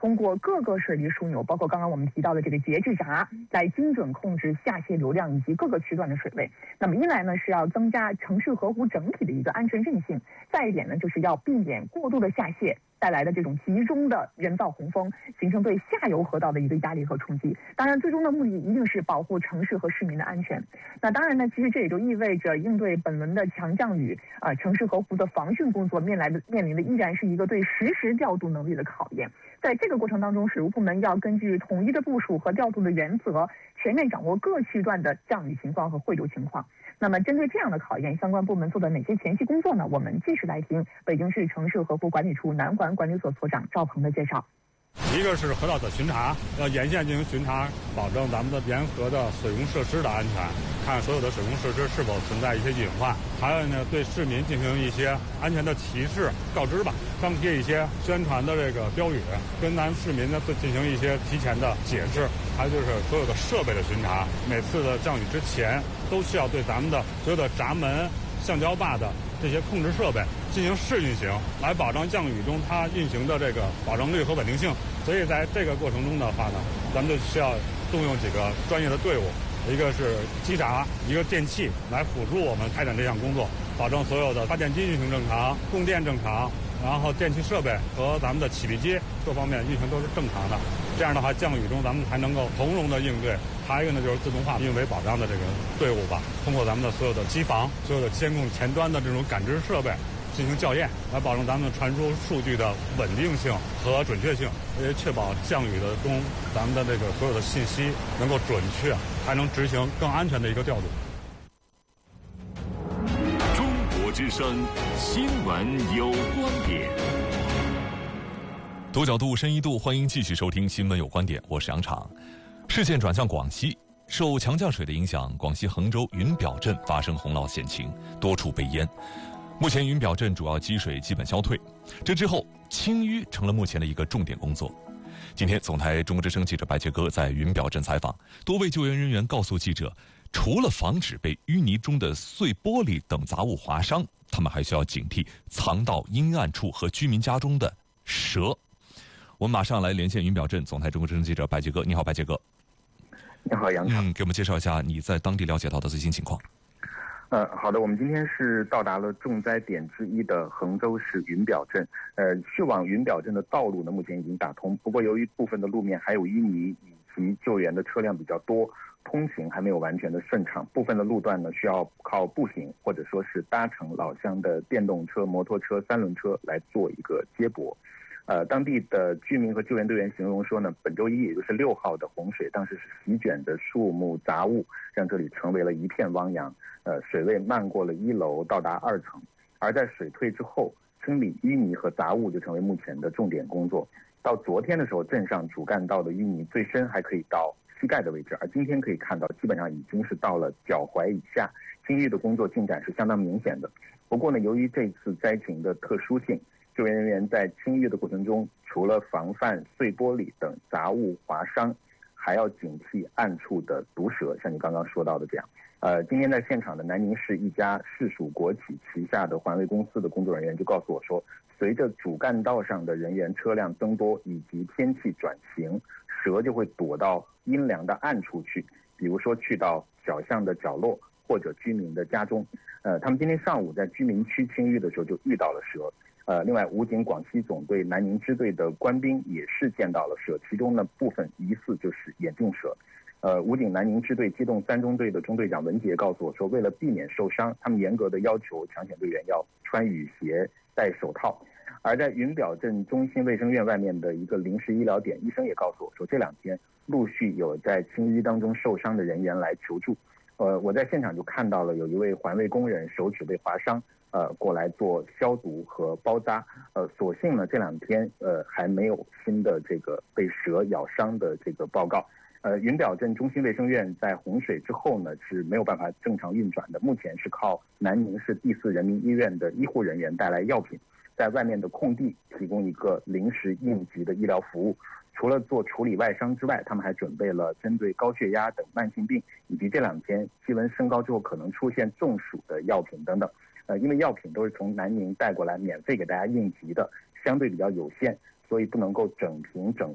通过各个水利枢纽，包括刚刚我们提到的这个节制闸，来精准控制下泄流量以及各个区段的水位。那么一来呢是要增加城市河湖整体的一个安全韧性，再一点呢就是要避免过度的下泄带来的这种集中的人造洪峰，形成对下游河道的一个压力和冲击。当然，最终的目的一定是保护城市和市民的安全。那当然呢，其实这也就意味着应对本轮的强降雨，城市河湖的防汛工作面临的依然是一个对实时调度能力的考验。在这个过程当中，水务部门要根据统一的部署和调度的原则，全面掌握各区段的降雨情况和汇流情况。那么针对这样的考验，相关部门做的哪些前期工作呢？我们继续来听北京市城市河湖管理处南环管理所所长赵鹏的介绍。 一个是河道的巡查，要沿线进行巡查，保证咱们的沿河的水工设施的安全，看所有的水工设施是否存在一些隐患。还有呢，对市民进行一些安全的提示告知吧，张贴一些宣传的这个标语，跟咱市民呢进行一些提前的解释。还有就是所有的设备的巡查，每次的降雨之前都需要对咱们的所有的闸门、橡胶坝的这些控制设备进行试运行，来保障降雨中它运行的这个保证率和稳定性。所以在这个过程中的话呢，咱们就需要动用几个专业的队伍，一个是机闸，一个电气来辅助我们开展这项工作，保证所有的发电机运行正常，供电正常，然后电气设备和咱们的起闭机各方面运行都是正常的。这样的话，降雨中咱们才能够从容的应对。还有一个呢，就是自动化运维保障的这个队伍吧，通过咱们的所有的机房、所有的监控前端的这种感知设备进行校验，来保证咱们传输数据的稳定性和准确性，也确保降雨的中咱们的这个所有的信息能够准确，还能执行更安全的一个调度。 中国之声新闻有观点。 多角度、深一度，欢迎继续收听《新闻有观点》，我是杨昶。视线转向广西，受强降水的影响，广西衡州云表镇发生洪涝险情，多处被淹。目前云表镇主要积水基本消退，这之后清淤成了目前的一个重点工作。今天总台中国之声记者白杰哥在云表镇采访，多位救援人员告诉记者，除了防止被淤泥中的碎玻璃等杂物划伤，他们还需要警惕藏到阴暗处和居民家中的蛇。我们马上来连线云表镇总台中国之声记者白杰哥。你好，白杰哥。 你好，杨昶。 给我们介绍一下你在当地了解到的最新情况。 好的，我们今天是到达了重灾点之一的衡州市云表镇。去往云表镇的道路呢，目前已经打通，不过由于部分的路面还有淤泥以及救援的车辆比较多，通行还没有完全的顺畅。部分的路段呢，需要靠步行或者说是搭乘老乡的电动车、摩托车、三轮车来做一个接驳。当地的居民和救援队员形容说呢，本周一也就是6号的洪水，当时是席卷着树木杂物，让这里成为了一片汪洋。水位漫过了1楼，到达2层。而在水退之后，清理淤泥和杂物就成为目前的重点工作。到昨天的时候，镇上主干道的淤泥最深还可以到膝盖的位置，而今天可以看到，基本上已经是到了脚踝以下。清淤的工作进展是相当明显的。不过呢，由于这次灾情的特殊性，救援人员在清淤的过程中，除了防范碎玻璃等杂物划伤，还要警惕暗处的毒蛇，像你刚刚说到的这样。今天在现场的南宁市一家市属国企旗下的环卫公司的工作人员就告诉我说，随着主干道上的人员车辆增多以及天气转晴，蛇就会躲到阴凉的暗处去，比如说去到小巷的角落或者居民的家中。他们今天上午在居民区清淤的时候就遇到了蛇。另外，武警广西总队南宁支队的官兵也是见到了蛇，其中呢部分疑似就是眼镜蛇。武警南宁支队机动3中队的中队长文杰告诉我说，为了避免受伤，他们严格的要求抢险队员要穿雨鞋、戴手套。而在云表镇中心卫生院外面的一个临时医疗点，医生也告诉我说，这2天陆续有在清淤当中受伤的人员来求助。我在现场就看到了有一位环卫工人手指被划伤，过来做消毒和包扎。所幸呢这2天还没有新的这个被蛇咬伤的这个报告。云表镇中心卫生院在洪水之后呢是没有办法正常运转的，目前是靠南宁市第4人民医院的医护人员带来药品，在外面的空地提供一个临时应急的医疗服务。除了做处理外伤之外，他们还准备了针对高血压等慢性病以及这2天气温升高之后可能出现中暑的药品等等。因为药品都是从南宁带过来免费给大家应急的，相对比较有限，所以不能够整瓶整